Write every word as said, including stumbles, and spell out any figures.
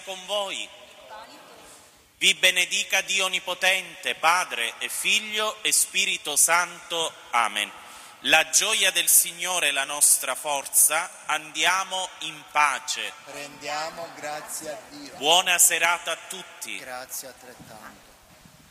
con voi. Vi benedica Dio Onnipotente, Padre e Figlio e Spirito Santo. Amen. La gioia del Signore è la nostra forza, andiamo in pace. Rendiamo grazie a Dio. Buona serata a tutti. Grazie altrettanto.